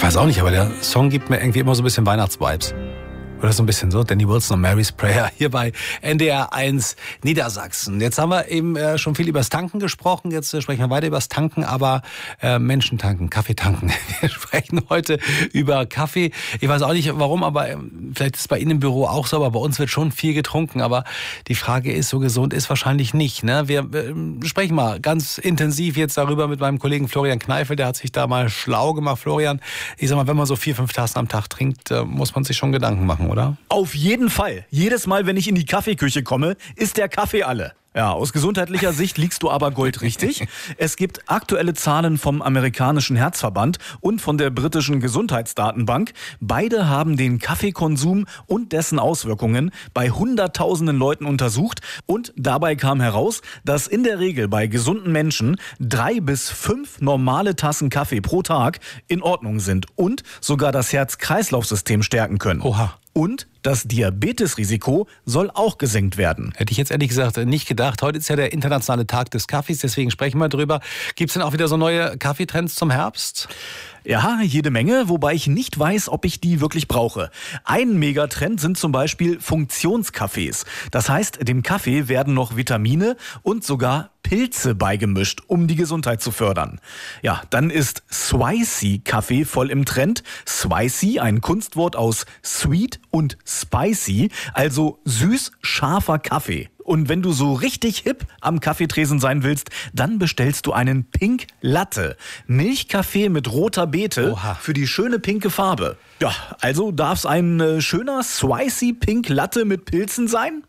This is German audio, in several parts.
Ich weiß auch nicht, aber der Song gibt mir irgendwie immer so ein bisschen Weihnachtsvibes. Oder so ein bisschen so, Danny Wilson und Mary's Prayer hier bei NDR 1 Niedersachsen. Jetzt haben wir eben schon viel übers Tanken gesprochen, jetzt sprechen wir weiter übers Tanken, aber Menschen tanken, Kaffee tanken. Wir sprechen heute über Kaffee. Ich weiß auch nicht warum, aber vielleicht ist es bei Ihnen im Büro auch so, aber bei uns wird schon viel getrunken. Aber die Frage ist, so gesund ist wahrscheinlich nicht. Ne? Wir sprechen mal ganz intensiv jetzt darüber mit meinem Kollegen Florian Kneifel, der hat sich da mal schlau gemacht. Florian, ich sag mal, wenn man so 4-5 Tassen am Tag trinkt, muss man sich schon Gedanken machen, oder? Auf jeden Fall. Jedes Mal, wenn ich in die Kaffeeküche komme, ist der Kaffee alle. Ja, aus gesundheitlicher Sicht liegst du aber goldrichtig. Es gibt aktuelle Zahlen vom amerikanischen Herzverband und von der britischen Gesundheitsdatenbank. Beide haben den Kaffeekonsum und dessen Auswirkungen bei hunderttausenden Leuten untersucht. Und dabei kam heraus, dass in der Regel bei gesunden Menschen 3 bis 5 normale Tassen Kaffee pro Tag in Ordnung sind und sogar das Herz-Kreislauf-System stärken können. Oha. Und das Diabetesrisiko soll auch gesenkt werden. Hätte ich jetzt ehrlich gesagt nicht gedacht. Heute ist ja der internationale Tag des Kaffees, deswegen sprechen wir drüber. Gibt es denn auch wieder so neue Kaffeetrends zum Herbst? Ja, jede Menge, wobei ich nicht weiß, ob ich die wirklich brauche. Ein Megatrend sind zum Beispiel Funktionskaffees. Das heißt, dem Kaffee werden noch Vitamine und sogar Pilze beigemischt, um die Gesundheit zu fördern. Ja, dann ist Spicy-Kaffee voll im Trend. Spicy, ein Kunstwort aus sweet und spicy, also süß-scharfer Kaffee. Und wenn du so richtig hip am Kaffeetresen sein willst, dann bestellst du einen Pink Latte. Milchkaffee mit roter Beete. Oha. Für die schöne pinke Farbe. Ja, also darf es ein schöner Spicy Pink Latte mit Pilzen sein?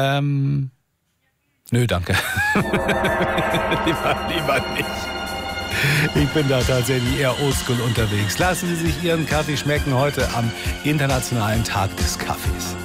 Nö, danke. lieber nicht. Ich bin da tatsächlich eher oldschool unterwegs. Lassen Sie sich Ihren Kaffee schmecken heute am Internationalen Tag des Kaffees.